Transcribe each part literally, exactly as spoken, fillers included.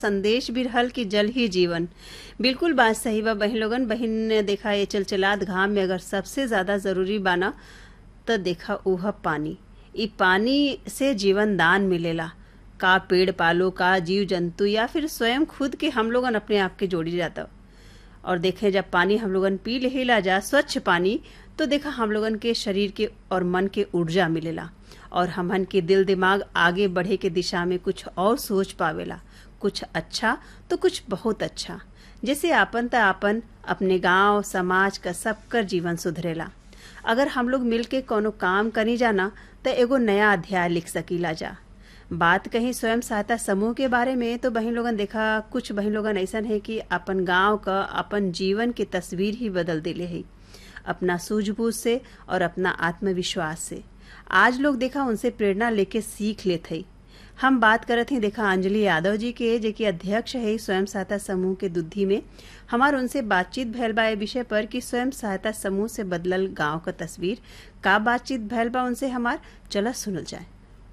संदेश बिरहल की जल ही जीवन। बिल्कुल बात सही बा बहन लोगन। बहन ने देखा ये चलचलात घाम में अगर सबसे ज्यादा जरूरी बाना तो देखा उह पानी। ई पानी से जीवन दान मिलेला। का पेड़ पालो, का जीव जंतु या फिर स्वयं खुद के हम लोगन अपने आप के जोड़ी जाता। और देखे जब पानी हम लोगन पी लेला जा स्वच्छ पानी, तो देखा हम लोगन के शरीर के और मन के ऊर्जा मिलेला और हमन के दिल दिमाग आगे बढ़े के दिशा में कुछ और सोच पावेला। कुछ अच्छा तो कुछ बहुत अच्छा। जैसे आपन त आपन अपने गांव समाज का सबकर जीवन सुधरेला। अगर हम लोग मिल के कोनो काम करी जाना तो एगो नया अध्याय लिख सकीला जा। बात कहीं स्वयं सहायता समूह के बारे में तो बहन लोगन देखा कुछ बहन लोगन ऐसा है कि अपन गांव का अपन जीवन की तस्वीर ही बदल देले है अपना सूझबूझ से और अपना आत्मविश्वास से। आज लोग देखा उनसे प्रेरणा लेके सीख लेते हैं। हम बात करत हैं देखा अंजलि यादव जी के, जो कि अध्यक्ष है स्वयं सहायता समूह के दुद्धि में। हमार उनसे बातचीत भैल बा विषय पर कि स्वयं सहायता समूह से बदलल गांव का तस्वीर। का बातचीत भैल बा उनसे हमार, चला सुनल जाए।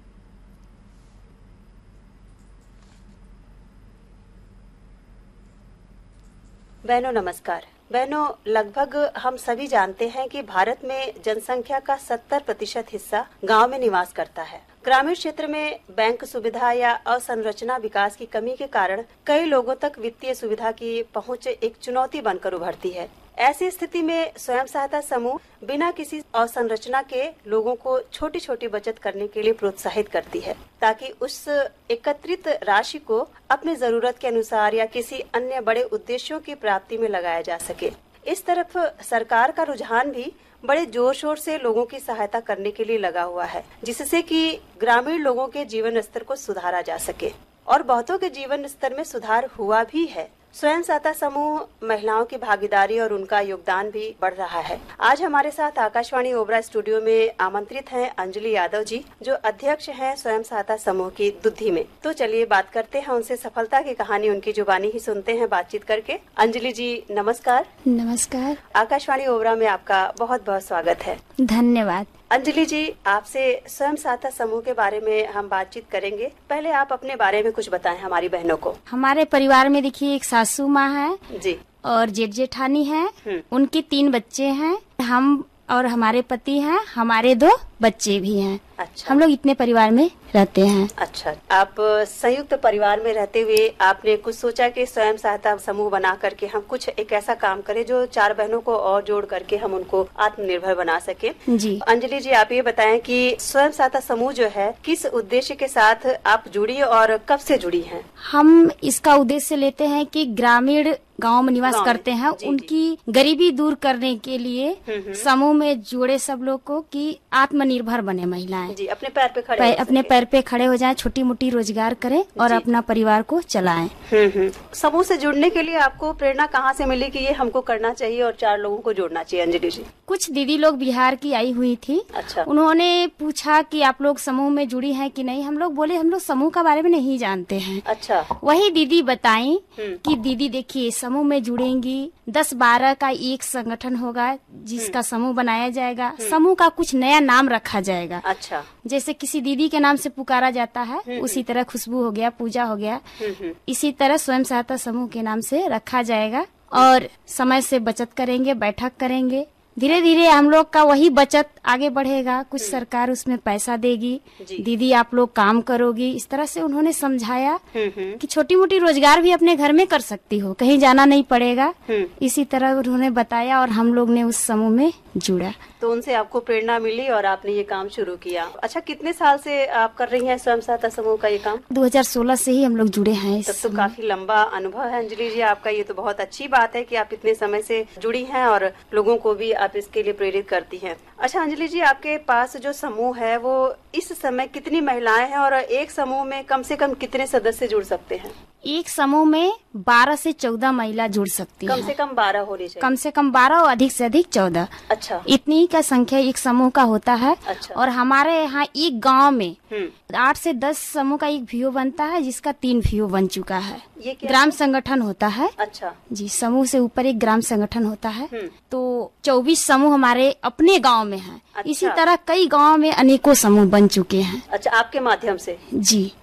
बहनों नमस्कार। बहनों, लगभग हम सभी जानते हैं कि भारत में जनसंख्या का सत्तर प्रतिशत हिस्सा गांव में निवास करता है। ग्रामीण क्षेत्र में बैंक सुविधा या अवसंरचना विकास की कमी के कारण कई लोगों तक वित्तीय सुविधा की पहुंच एक चुनौती बनकर उभरती है। ऐसी स्थिति में स्वयं सहायता समूह बिना किसी अवसंरचना के लोगों को छोटी छोटी बचत करने के लिए प्रोत्साहित करती है, ताकि उस एकत्रित राशि को अपनी जरूरत के अनुसार या किसी अन्य बड़े उद्देश्यों की प्राप्ति में लगाया जा सके। इस तरफ सरकार का रुझान भी बड़े जोर शोर से लोगों की सहायता करने के लिए लगा हुआ है, जिससे कि ग्रामीण लोगों के जीवन स्तर को सुधारा जा सके और बहुतों के जीवन स्तर में सुधार हुआ भी है। स्वयं सहायता समूह महिलाओं की भागीदारी और उनका योगदान भी बढ़ रहा है। आज हमारे साथ आकाशवाणी ओबरा स्टूडियो में आमंत्रित हैं अंजलि यादव जी, जो अध्यक्ष हैं स्वयं सहायता समूह की दुद्धि में। तो चलिए बात करते हैं उनसे, सफलता की कहानी उनकी जुबानी ही सुनते हैं बातचीत करके। अंजलि जी नमस्कार। नमस्कार। आकाशवाणी ओबरा में आपका बहुत बहुत स्वागत है। धन्यवाद। अंजलि जी, आपसे स्वयं सहायता समूह के बारे में हम बातचीत करेंगे। पहले आप अपने बारे में कुछ बताएं हमारी बहनों को। हमारे परिवार में देखिए एक सासू माँ है जी और जेठ जेठानी है, उनके तीन बच्चे हैं। हम और हमारे पति हैं, हमारे दो बच्चे भी हैं। अच्छा। हम लोग इतने परिवार में रहते हैं। अच्छा, आप संयुक्त परिवार में रहते हुए आपने कुछ सोचा कि स्वयं सहायता समूह बना करके हम कुछ एक ऐसा काम करें जो चार बहनों को और जोड़ करके हम उनको आत्मनिर्भर बना सके। जी अंजलि जी, आप ये बताएं कि स्वयं सहायता समूह जो है किस उद्देश्य के साथ आप जुड़ी और कब से जुड़ी हैं? हम इसका उद्देश्य लेते हैं कि ग्रामीण गांव में निवास करते हैं, जी, उनकी गरीबी दूर करने के लिए समूह में जुड़े सब लोग को कि आत्मनिर्भर बने महिलाएं, जी अपने पैर पे खड़े पै, हो अपने सके। पैर पे खड़े हो जाएं, छोटी मोटी रोजगार करें और अपना परिवार को चलाएं। हम्म हम्म। समूह से जुड़ने के लिए आपको प्रेरणा कहाँ से मिली कि ये हमको करना चाहिए और चार लोगों को जोड़ना चाहिए? अंजलि जी, कुछ दीदी लोग बिहार की आई हुई थी। अच्छा। उन्होंने पूछा कि आप लोग समूह में जुड़ी हैं कि नहीं। हम लोग बोले हम लोग समूह का बारे में नहीं जानते हैं। अच्छा। वही दीदी बताई कि दीदी देखिए, समूह में जुड़ेंगी, दस बारह का एक संगठन होगा जिसका समूह बनाया जाएगा। समूह का कुछ नया नाम रखा जाएगा। अच्छा। जैसे किसी दीदी के नाम से पुकारा जाता है, उसी तरह खुशबू हो गया, पूजा हो गया, इसी तरह स्वयं सहायता समूह के नाम से रखा जाएगा। और समय से बचत करेंगे, बैठक करेंगे। धीरे धीरे हम लोग का वही बचत आगे बढ़ेगा। कुछ सरकार उसमें पैसा देगी, दीदी आप लोग काम करोगी। इस तरह से उन्होंने समझाया कि छोटी मोटी रोजगार भी अपने घर में कर सकती हो, कहीं जाना नहीं पड़ेगा। इसी तरह उन्होंने बताया और हम लोग ने उस समूह में जुड़ा। तो उनसे आपको प्रेरणा मिली और आपने ये काम शुरू किया। अच्छा, कितने साल से आप कर रही हैं स्वयं सहायता समूह का ये काम? दो हज़ार सोलह से ही हम लोग जुड़े हैं। तब तो काफी लंबा अनुभव है अंजलि जी आपका। ये तो बहुत अच्छी बात है कि आप इतने समय से जुड़ी हैं और लोगों को भी आप इसके लिए प्रेरित करती हैं। अच्छा अंजलि जी, आपके पास जो समूह है वो इस समय कितनी महिलाएं हैं और एक समूह में कम से कम कितने सदस्य जुड़ सकते हैं? एक समूह में बारह से चौदह महिला जुड़ सकती हैं। कम से कम बारह होनी चाहिए। कम से कम बारह और अधिक से अधिक चौदह। अच्छा। इतनी का संख्या एक समूह का होता है। अच्छा। और हमारे यहाँ एक गांव में आठ से दस समूह का एक वीओ बनता है, जिसका तीन वीओ बन चुका है। ये क्या ग्राम संगठन होता है। अच्छा जी, समूह से ऊपर एक ग्राम संगठन होता है। तो चौबीस समूह हमारे अपने गांव में हैं। अच्छा। इसी तरह कई गांव में अनेकों समूह बन चुके हैं। अच्छा, आपके माध्यम से? जी।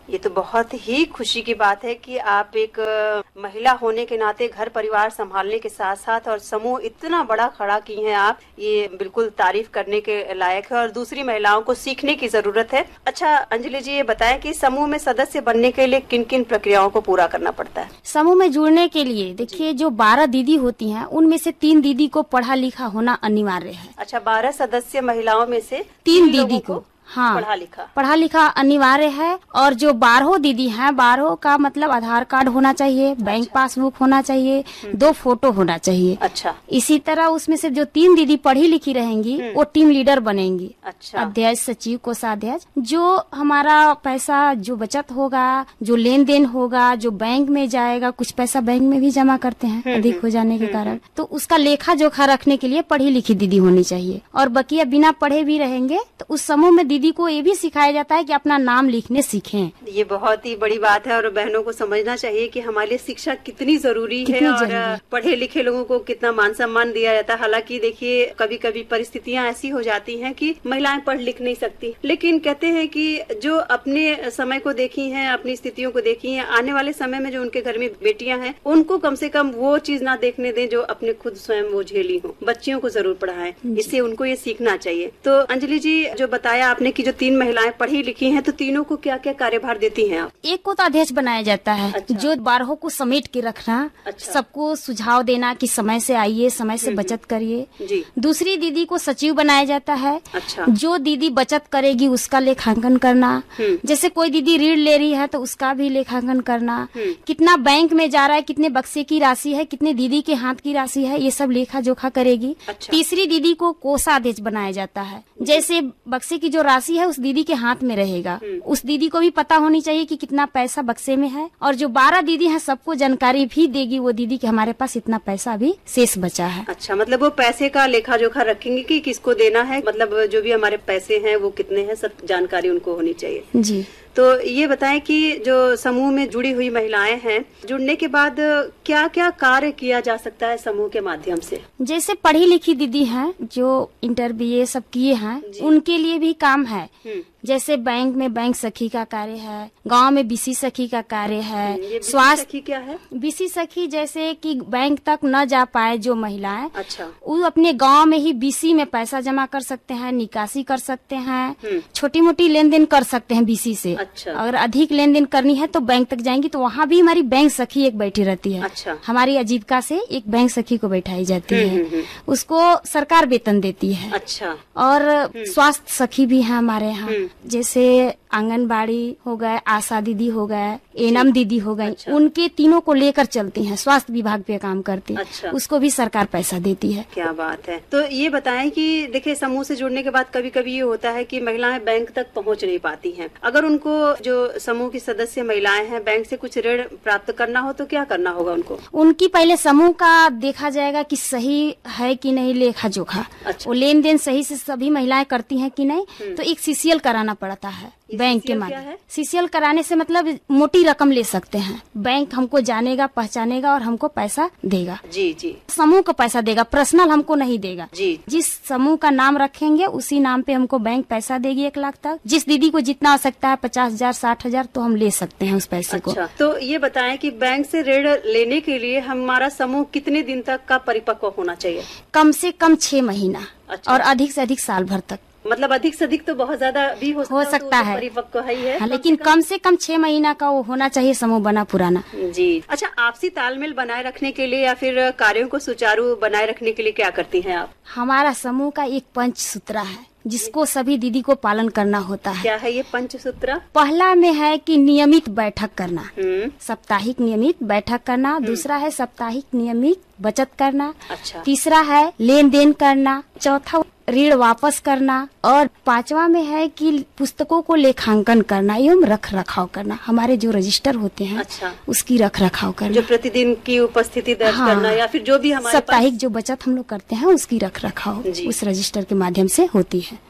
ये तो बहुत ही खुशी की बात है कि आप एक महिला होने के नाते घर परिवार संभालने के साथ साथ और समूह इतना बड़ा खड़ा की हैं आप, ये बिल्कुल तारीफ करने के लायक है और दूसरी महिलाओं को सीखने की जरूरत है। अच्छा अंजलि जी, ये बताएं कि समूह में सदस्य बनने के लिए किन किन प्रक्रियाओं को पूरा करना पड़ता है? समूह में जुड़ने के लिए देखिए, जो बारह दीदी होती हैं उनमें से तीन दीदी को पढ़ा लिखा होना अनिवार्य है। अच्छा, बारह सदस्य महिलाओं में से तीन दीदी को हाँ पढ़ा लिखा पढ़ा लिखा अनिवार्य है। और जो बारह दीदी हैं, बारह का मतलब आधार कार्ड होना चाहिए, बैंक अच्छा। पासबुक होना चाहिए, दो फोटो होना चाहिए। अच्छा। इसी तरह उसमें से जो तीन दीदी पढ़ी लिखी रहेंगी वो टीम लीडर बनेंगी। अच्छा। अध्यक्ष, सचिव, कोषाध्यक्ष। जो हमारा पैसा जो बचत होगा, जो लेन देन होगा, जो बैंक में जाएगा, कुछ पैसा बैंक में भी जमा करते हैं अधिक हो जाने के कारण, तो उसका लेखा जोखा रखने के लिए पढ़ी लिखी दीदी होनी चाहिए। और बकिया बिना पढ़े भी रहेंगे तो उस समूह में दीदी को ये भी सिखाया जाता है कि अपना नाम लिखने सीखें। ये बहुत ही बड़ी बात है और बहनों को समझना चाहिए कि हमारे लिए शिक्षा कितनी जरूरी है और पढ़े लिखे लोगों को कितना मान सम्मान दिया जाता है। हालांकि देखिए, कभी कभी परिस्थितियां ऐसी हो जाती हैं कि महिलाएं पढ़ लिख नहीं सकती, लेकिन कहते हैं कि जो अपने समय को देखी हैं, अपनी स्थितियों को देखी हैं, आने वाले समय में जो उनके घर में बेटियां हैं उनको कम से कम वो चीज ना देखने दें जो अपने खुद स्वयं वो झेली हो। बच्चियों को जरूर पढ़ाएं, इससे उनको ये सीखना चाहिए। तो अंजलि जी, जो बताया आपने कि जो तीन महिलाएं पढ़ी लिखी हैं, तो तीनों को क्या क्या कार्यभार देती हैं आप? एक को तो अध्यक्ष बनाया जाता है। अच्छा। जो बारहों को समेट के रखना। अच्छा। सबको सुझाव देना कि समय से आइए, समय से बचत करिए। दूसरी दीदी को सचिव बनाया जाता है। अच्छा। जो दीदी बचत करेगी उसका लेखांकन करना। जैसे कोई दीदी ऋण ले रही है तो उसका भी लेखांकन करना, कितना बैंक में जा रहा है, कितने बक्से की राशि है, कितने दीदी के हाथ की राशि है, ये सब लेखा जोखा करेगी। अच्छा। तीसरी दीदी को कोषाध्यक्ष बनाया जाता है। जैसे बक्से की जो राशि है उस दीदी के हाथ में रहेगा, उस दीदी को भी पता होनी चाहिए कि कितना पैसा बक्से में है। और जो बारह दीदी हैं सबको जानकारी भी देगी वो दीदी कि हमारे पास इतना पैसा अभी शेष बचा है। अच्छा, मतलब वो पैसे का लेखा जोखा रखेंगे कि किसको देना है, मतलब जो भी हमारे पैसे हैं वो कितने हैं, सब जानकारी उनको होनी चाहिए। जी। तो ये बताएं कि जो समूह में जुड़ी हुई महिलाएं हैं, जुड़ने के बाद क्या क्या कार्य किया जा सकता है समूह के माध्यम से? जैसे पढ़ी लिखी दीदी हैं जो इंटर बी ए सब किए हैं, उनके लिए भी काम है। जैसे बैंक में बैंक सखी का कार्य है, गांव में बीसी सखी का कार्य है। स्वास्थ्य सखी क्या है? बीसी सखी जैसे कि बैंक तक न जा पाए जो महिलाएं, अच्छा, वो अपने गांव में ही बीसी में पैसा जमा कर सकते हैं, निकासी कर सकते हैं, छोटी मोटी लेन देन कर सकते हैं बीसी से। अच्छा। अगर अधिक लेन देन करनी है तो बैंक तक जाएंगी तो वहाँ भी हमारी बैंक सखी एक बैठी रहती है। अच्छा। हमारी आजीविका से एक बैंक सखी को बैठाई जाती है, उसको सरकार वेतन देती है। अच्छा। और स्वास्थ्य सखी भी है हमारे यहाँ, जैसे आंगनबाड़ी हो गए, आशा दीदी हो गए, एनम दीदी हो गई। अच्छा। उनके तीनों को लेकर चलती हैं, स्वास्थ्य विभाग पे काम करती है। अच्छा। उसको भी सरकार पैसा देती है। क्या बात है। तो ये बताएं कि देखिए, समूह से जुड़ने के बाद कभी कभी ये होता है कि महिलाएं बैंक तक पहुंच नहीं पाती हैं। अगर उनको, जो समूह की सदस्य महिलाएं हैं, बैंक से कुछ ऋण प्राप्त करना हो तो क्या करना होगा उनको? उनकी पहले समूह का देखा जाएगा कि सही है कि नहीं लेखा जोखा। अच्छा। वो लेन देन सही से सभी महिलाएं करती हैं कि नहीं, तो एक सीसीएल कराना पड़ता है बैंक के माध्यम। सीसीएल कराने से मतलब मोटी रकम ले सकते हैं, बैंक हमको जानेगा, पहचानेगा और हमको पैसा देगा। जी जी। समूह को पैसा देगा, पर्सनल हमको नहीं देगा। जी। जिस समूह का नाम रखेंगे उसी नाम पे हमको बैंक पैसा देगी एक लाख तक। जिस दीदी को जितना हो सकता है, पचास हजार साठ हजार तो हम ले सकते हैं उस पैसे को। अच्छा। तो ये बताएं कि बैंक से ऋण लेने के लिए हमारा समूह कितने दिन तक का परिपक्व होना चाहिए? कम से कम छह महीना। अच्छा। और अधिक से अधिक साल भर तक। मतलब अधिक से अधिक तो बहुत ज्यादा भी हो सकता, हो सकता तो है, परिपक्व है, है हाँ, लेकिन कम से कम छह महीना का वो होना चाहिए समूह बना पुराना। जी। अच्छा, आपसी तालमेल बनाए रखने के लिए या फिर कार्यों को सुचारू बनाए रखने के लिए क्या करती हैं आप? हमारा समूह का एक पंचसूत्रा है जिसको सभी दीदी को पालन करना होता है। क्या है ये पंचसूत्रा? पहला में है कि नियमित बैठक करना, साप्ताहिक नियमित बैठक करना। दूसरा है साप्ताहिक नियमित बचत करना। अच्छा। तीसरा है लेन देन करना। चौथा ऋण वापस करना। और पांचवा में है कि पुस्तकों को लेखांकन करना एवं रख रखाव करना, हमारे जो रजिस्टर होते हैं। अच्छा। उसकी रख रखाव करना, जो प्रतिदिन की उपस्थिति दर्ज हाँ। करना, या फिर जो भी हमारे साप्ताहिक जो बचत हम लोग करते हैं उसकी रख रखाव उस रजिस्टर के माध्यम से होती है।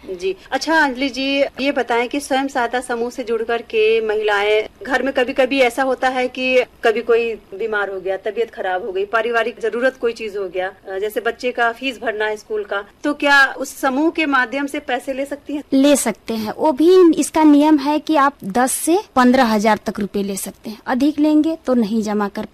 जी। अच्छा अंजलि जी, ये बताएं कि स्वयं सहायता समूह से जुड़कर के महिलाएं घर में कभी कभी ऐसा होता है कि कभी कोई बीमार हो गया, तबीयत खराब हो गई, पारिवारिक जरूरत कोई चीज हो गया, जैसे बच्चे का फीस भरना है स्कूल का, तो क्या उस समूह के माध्यम से पैसे ले सकती हैं? ले सकते हैं। वो भी इसका नियम है कि आप दस से पंद्रह हजार तक रुपए ले सकते हैं, अधिक लेंगे तो नहीं जमा कर